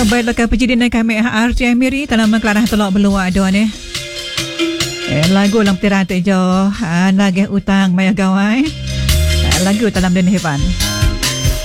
Baiklah kejadian kami RJ Miri dalam kelarah tolak beluak doa ni. Lagu lang tirate jo lagi utang maya gawai. Lagu dalam den hewan.